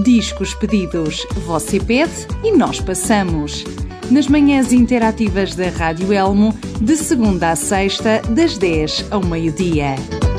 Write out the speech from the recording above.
Discos pedidos, você pede e nós passamos. Nas manhãs interativas da Rádio Elmo, de segunda a sexta, das 10 ao meio-dia.